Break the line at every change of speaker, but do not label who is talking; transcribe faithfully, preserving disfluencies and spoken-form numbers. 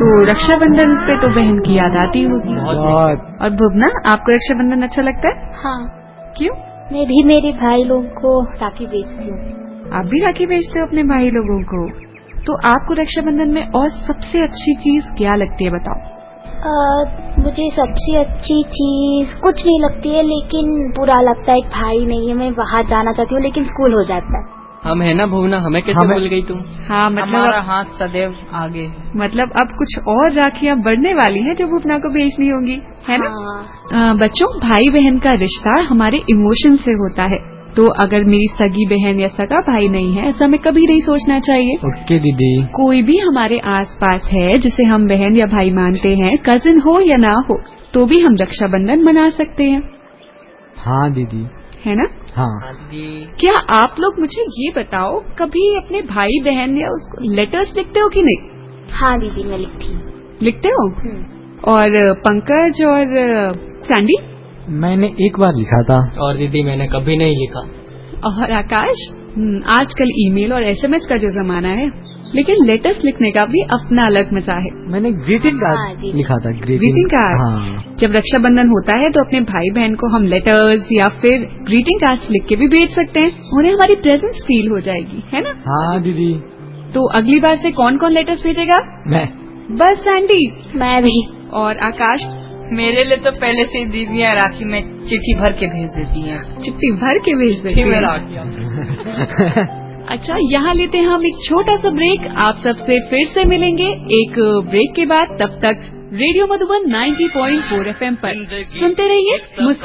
तो रक्षाबंधन पे तो बहन की याद आती होगी।
बहुत।
और भुवना, आपको रक्षाबंधन अच्छा लगता है?
हाँ।
क्यों?
मैं भी मेरे भाई लोगों को राखी बेचती हूँ।
आप भी राखी बेचते हो अपने भाई लोगों को? तो आपको रक्षाबंधन में और सबसे अच्छी चीज क्या लगती है, बताओ?
आ, मुझे सबसे अच्छी चीज कुछ नहीं लगती है, लेकिन बुरा लगता है एक भाई नहीं है। मैं बाहर जाना चाहती हूँ लेकिन स्कूल हो जाता है।
हम है ना भुवना, हमें कैसे भूल गई तुम?
हाँ, मतलब
हमारा हाथ सदैव आगे।
मतलब अब कुछ और राखियाँ बढ़ने वाली हैं जो भुवना को बेचनी होंगी, है ना?
हाँ।
आ, बच्चों, भाई बहन का रिश्ता हमारे इमोशन से होता है। तो अगर मेरी सगी बहन या सगा भाई नहीं है, ऐसा हमें कभी नहीं सोचना चाहिए।
ओके दीदी। कोई
भी हमारे आसपास है जिसे हम बहन या भाई मानते हैं, कजिन हो या ना हो, तो भी हम रक्षाबंधन मना सकते हैं।
हाँ दीदी,
है ना?
हाँ।
क्या आप लोग मुझे ये बताओ, कभी अपने भाई बहन या उसको लेटर्स लिखते हो कि नहीं?
हाँ दीदी, मैं लिखती हूँ।
लिखते हो? और पंकज और सैंडी?
मैंने एक बार लिखा था। और दीदी मैंने कभी नहीं लिखा।
और आकाश? आजकल ईमेल और एसएमएस का जो जमाना है, लेकिन लेटर्स लिखने का भी अपना अलग मजा है।
मैंने ग्रीटिंग कार्ड लिखा था।
Greeting card?
हाँ।
जब रक्षाबंधन होता है तो अपने भाई बहन को हम लेटर्स या फिर ग्रीटिंग कार्ड्स लिख के भी भेज सकते हैं। उन्हें हमारी प्रेजेंस फील हो जाएगी, है ना?
हाँ दीदी।
तो अगली बार से कौन कौन लेटर्स भेजेगा?
मैं।
बस सैंडी?
मैं भी।
और आकाश?
मेरे लिए तो पहले से दीदियाँ राखी में चिट्ठी भर के भेज देती हैं।
चिट्ठी भर के भेज देती हैं? अच्छा, यहाँ लेते हैं हम एक छोटा सा ब्रेक। आप सबसे फिर से मिलेंगे एक ब्रेक के बाद। तब तक radio Madhuban ninety point four FM पर सुनते रहिए।